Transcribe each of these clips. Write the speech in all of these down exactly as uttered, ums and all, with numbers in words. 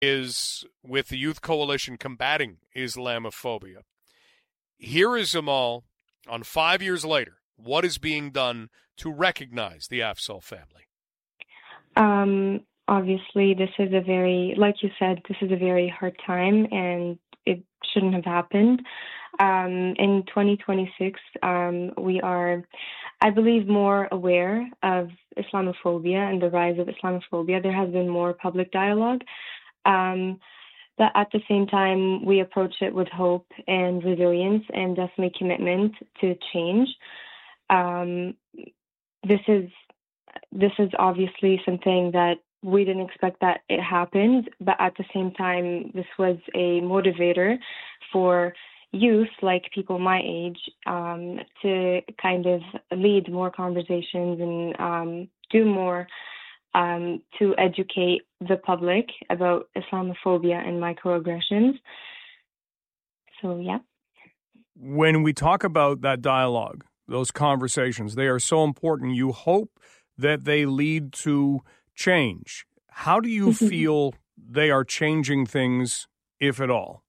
is with the Youth Coalition combating Islamophobia. Here is Amal on five years later. What is being done to recognize the Afzal family? Um, obviously, this is a very, like you said, this is a very hard time, and it shouldn't have happened. Um, in twenty twenty-six, um, we are, I believe, more aware of Islamophobia and the rise of Islamophobia. There has been more public dialogue. Um, but at the same time, we approach it with hope and resilience and definitely commitment to change. Um, this is this is obviously something that we didn't expect that it happened, but at the same time, this was a motivator for youth, like people my age, um, to kind of lead more conversations and um, do more um, to educate the public about Islamophobia and microaggressions. So, yeah. When we talk about that dialogue, those conversations, they are so important. You hope that they lead to change. How do you feel they are changing things, if at all?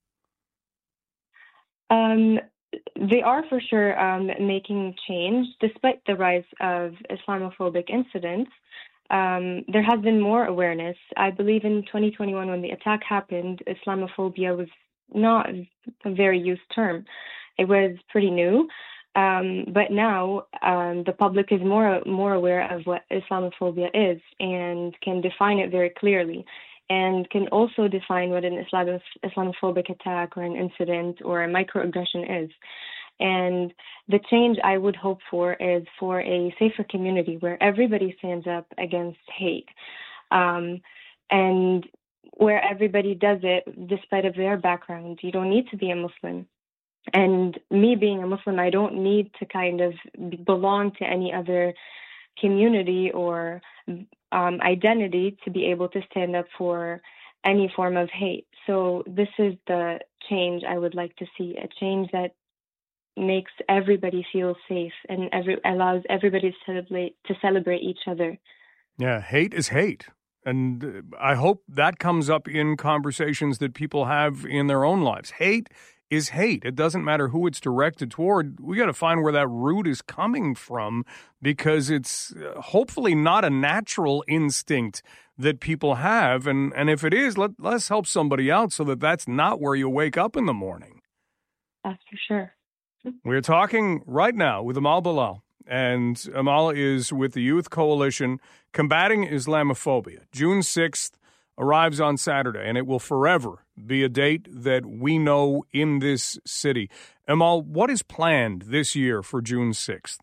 Um, they are for sure um, making change, despite the rise of Islamophobic incidents. Um, there has been more awareness. I believe in twenty twenty-one, when the attack happened, Islamophobia was not a very used term. It was pretty new. Um, but now um, the public is more more aware of what Islamophobia is and can define it very clearly, and can also define what an Islam- Islamophobic attack or an incident or a microaggression is. And the change I would hope for is for a safer community where everybody stands up against hate, um, and where everybody does it despite of their background. You don't need to be a Muslim. And me being a Muslim, I don't need to kind of belong to any other community or um, identity to be able to stand up for any form of hate. So this is the change I would like to see, a change that makes everybody feel safe and every, allows everybody to celebrate, to celebrate each other. Yeah, hate is hate. And I hope that comes up in conversations that people have in their own lives. Hate is hate. It doesn't matter who it's directed toward. We got to find where that root is coming from, because it's hopefully not a natural instinct that people have. And, and if it is, let, let's help somebody out so that that's not where you wake up in the morning. That's for sure. We're talking right now with Amal Bilal. And Amal is with the Youth Coalition Combating Islamophobia. June sixth arrives on Saturday, and it will forever be a date that we know in this city. Amal, what is planned this year for June sixth?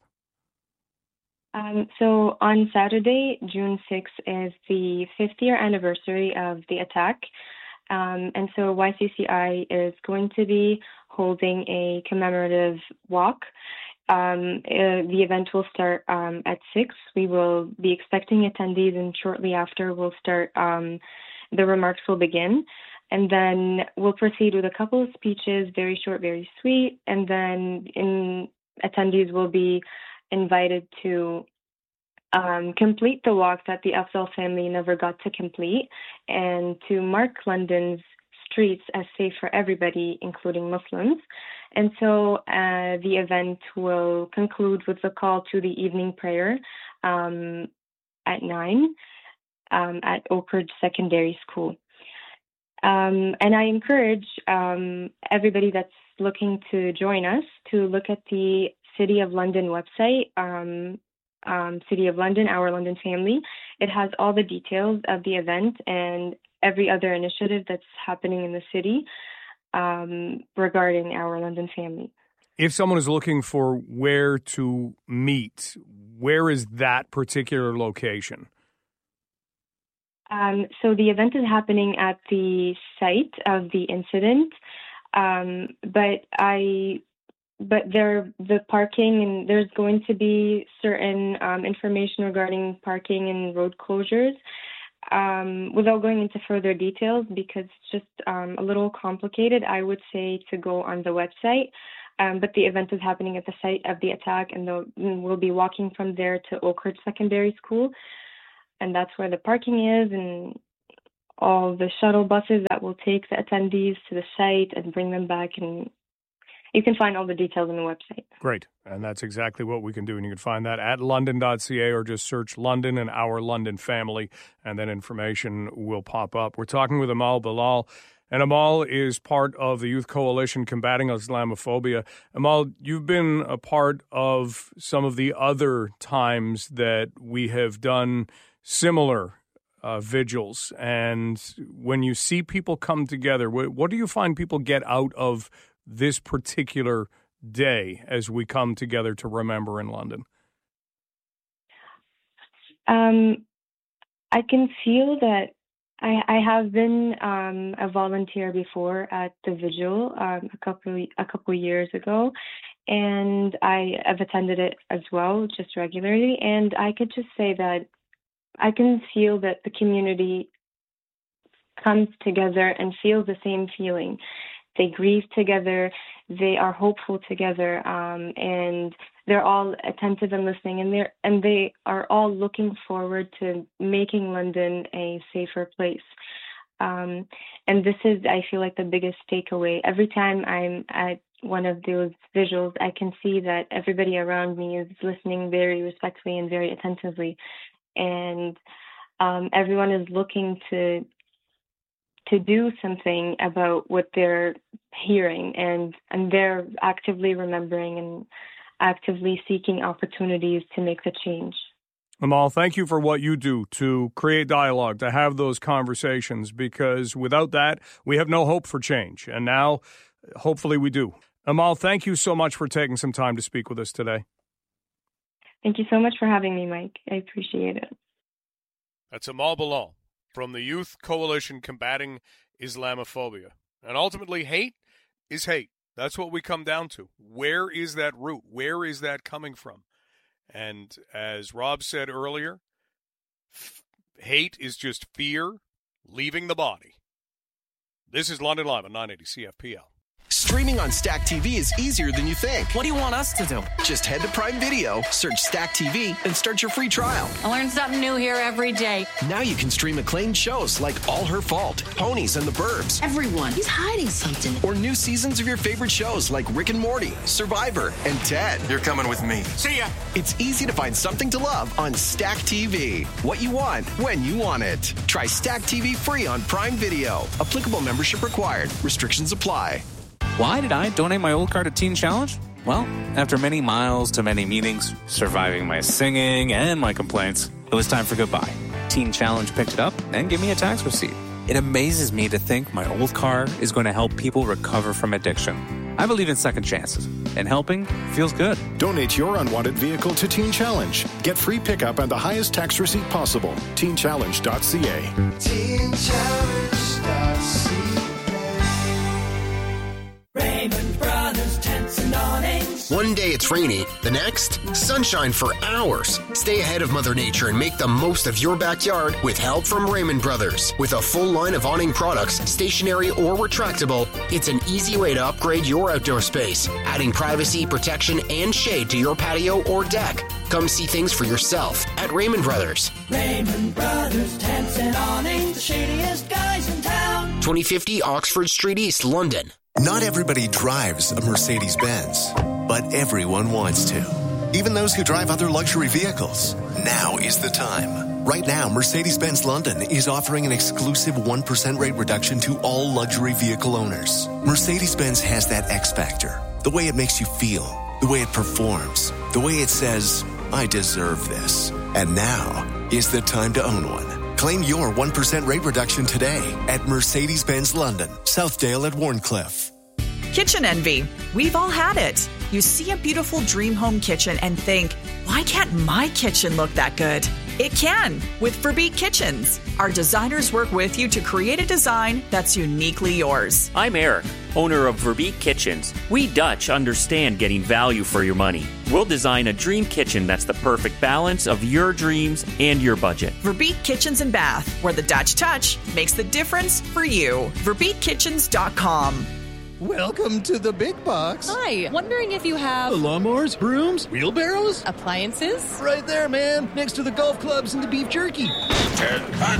Um, so on Saturday, June sixth, is the fifth year anniversary of the attack. Um, and so Y C C I is going to be holding a commemorative walk. Um, uh, the event will start um, at six. We will be expecting attendees, and shortly after we'll start, um, the remarks will begin. And then we'll proceed with a couple of speeches, very short, very sweet. And then in, attendees will be invited to um, complete the walk that the Afzal family never got to complete, and to mark London's streets as safe for everybody, including Muslims. And so uh, the event will conclude with a call to the evening prayer um, at nine um, at Oak Ridge Secondary School. Um, and I encourage um, everybody that's looking to join us to look at the City of London website, um, um, City of London, Our London Family. It has all the details of the event and every other initiative that's happening in the city um, regarding Our London Family. If someone is looking for where to meet, where is that particular location? Um, so the event is happening at the site of the incident, um, but I, but there the parking, and there's going to be certain um, information regarding parking and road closures. Um, without going into further details, because it's just um, a little complicated, I would say to go on the website. Um, but the event is happening at the site of the attack, and the, we'll be walking from there to Oak Ridge Secondary School. And that's where the parking is and all the shuttle buses that will take the attendees to the site and bring them back. And you can find all the details on the website. Great. And that's exactly what we can do. And you can find that at london dot c a or just search London and Our London Family, and then information will pop up. We're talking with Amal Bilal. And Amal is part of the Youth Coalition Combating Islamophobia. Amal, you've been a part of some of the other times that we have done similar uh, vigils. And when you see people come together, what, what do you find people get out of this particular day as we come together to remember in London? Um, I can feel that I, I have been um, a volunteer before at the vigil um, a couple a couple years ago, and I have attended it as well, just regularly. And I could just say that I can feel that the community comes together and feels the same feeling. They grieve together, they are hopeful together, um, and they're all attentive and listening, and they and they are all looking forward to making London a safer place. Um, and this is, I feel like, the biggest takeaway. Every time I'm at one of those visuals, I can see that everybody around me is listening very respectfully and very attentively, and um, everyone is looking to to do something about what they're hearing, and, and they're actively remembering and actively seeking opportunities to make the change. Amal, thank you for what you do to create dialogue, to have those conversations, because without that, we have no hope for change. And now, hopefully we do. Amal, thank you so much for taking some time to speak with us today. Thank you so much for having me, Mike. I appreciate it. That's Amal Bilal from the Youth Coalition Combating Islamophobia. And ultimately, hate is hate. That's what we come down to. Where is that root? Where is that coming from? And as Rob said earlier, f- hate is just fear leaving the body. This is London Live on nine eighty C F P L. Streaming on Stack T V is easier than you think. What do you want us to do? Just head to Prime Video, search Stack T V, and start your free trial. I learn something new here every day. Now you can stream acclaimed shows like All Her Fault, Ponies and the Burbs. Everyone, he's hiding something. Or new seasons of your favorite shows like Rick and Morty, Survivor, and Ted. You're coming with me. See ya. It's easy to find something to love on Stack T V. What you want, when you want it. Try Stack T V free on Prime Video. Applicable membership required. Restrictions apply. Why did I donate my old car to Teen Challenge? Well, after many miles to many meetings, surviving my singing and my complaints, it was time for goodbye. Teen Challenge picked it up and gave me a tax receipt. It amazes me to think my old car is going to help people recover from addiction. I believe in second chances, and helping feels good. Donate your unwanted vehicle to Teen Challenge. Get free pickup and the highest tax receipt possible. teen challenge dot c a. teen challenge dot c a. Raymond Brothers Tents and Awnings. One day it's rainy, the next, sunshine for hours. Stay ahead of Mother Nature and make the most of your backyard with help from Raymond Brothers. With a full line of awning products, stationary or retractable, it's an easy way to upgrade your outdoor space, adding privacy, protection, and shade to your patio or deck. Come see things for yourself at Raymond Brothers. Raymond Brothers Tents and Awnings, the shadiest guys in town. twenty fifty Oxford Street East, London. Not everybody drives a Mercedes-Benz, but everyone wants to. Even those who drive other luxury vehicles. Now is the time. Right now, Mercedes-Benz London is offering an exclusive one percent rate reduction to all luxury vehicle owners. Mercedes-Benz has that X factor. The way it makes you feel. The way it performs. The way it says, I deserve this. And now is the time to own one. Claim your one percent rate reduction today at Mercedes-Benz London, Southdale at Warncliffe. Kitchen envy. We've all had it. You see a beautiful dream home kitchen and think, why can't my kitchen look that good? It can with Verbeek Kitchens. Our designers work with you to create a design that's uniquely yours. I'm Eric, owner of Verbeek Kitchens. We Dutch understand getting value for your money. We'll design a dream kitchen that's the perfect balance of your dreams and your budget. Verbeek Kitchens and Bath, where the Dutch touch makes the difference for you. Verbeek Kitchens dot com. Welcome to the big box. Hi, wondering if you have... lawnmowers, brooms, wheelbarrows? Appliances? Right there, man, next to the golf clubs and the beef jerky. Ten,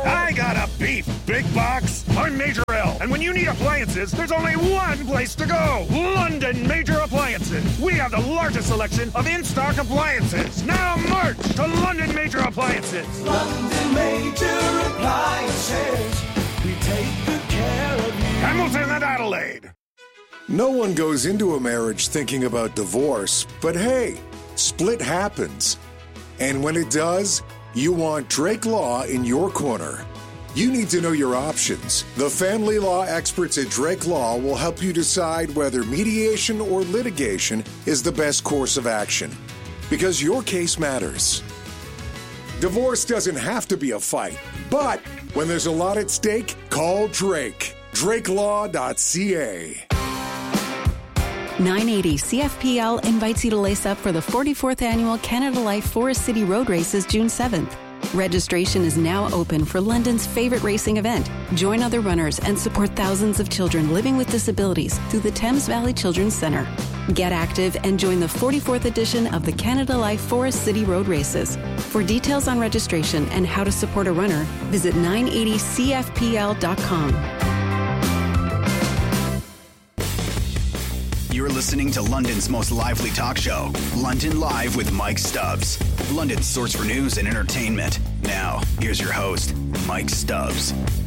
I got a beef, big box. I'm Major L. And when you need appliances, there's only one place to go. London Major Appliances. We have the largest selection of in-stock appliances. Now march to London Major Appliances. London Major Appliances. We take good care of you. Hamilton and Adelaide. No one goes into a marriage thinking about divorce, but hey, split happens. And when it does, you want Drake Law in your corner. You need to know your options. The family law experts at Drake Law will help you decide whether mediation or litigation is the best course of action. Because your case matters. Divorce doesn't have to be a fight, but when there's a lot at stake, call Drake. Drake Law dot C A. nine eighty C F P L invites you to lace up for the forty-fourth Annual Canada Life Forest City Road Races June seventh. Registration is now open for London's favorite racing event. Join other runners and support thousands of children living with disabilities through the Thames Valley Children's Centre. Get active and join the forty-fourth edition of the Canada Life Forest City Road Races. For details on registration and how to support a runner, visit nine eighty C F P L dot com. You're listening to London's most lively talk show, London Live with Mike Stubbs. London's source for news and entertainment. Now, here's your host, Mike Stubbs.